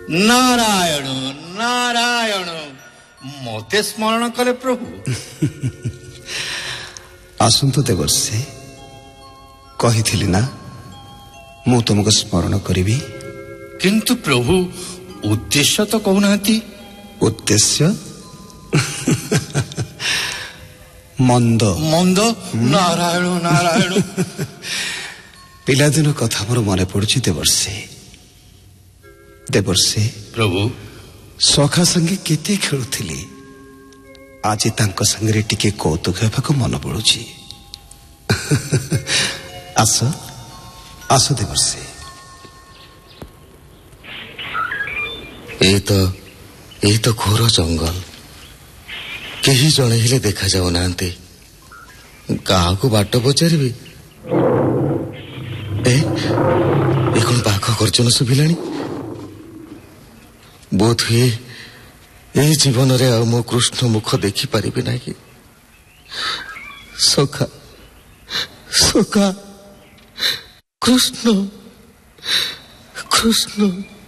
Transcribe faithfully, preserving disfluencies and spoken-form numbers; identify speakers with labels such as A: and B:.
A: नारायण नारायण मते स्मरण करे प्रभु।
B: आसंतु देवर्षे कही ना मु तुमको स्मरण करी।
A: किंतु प्रभु उद्देश्य तो कहना।
B: उद्देश्य मंद
A: मंद नारायण नारायण
B: पिलादिन कथा मोर मन पड़ुछि देवर्षे। देवर्षे
A: प्रभु
B: सखा संगे केते खेलुथिली आज तांको संगे टिके कौतुक हेबाको मन पड़ुछि। आस आस देवर्षे।
C: ए तो ए तो घोर जंगल केही जणे हेले देखा जाऊ नांते गाँ को बाट पचारि ए ए कोन बाघ गर्जन सुभिलानी बोध हुए ए जीवन रे आ मो कृष्ण मुख देखि पारिबे ना कि सखा सखा कृष्ण कृष्ण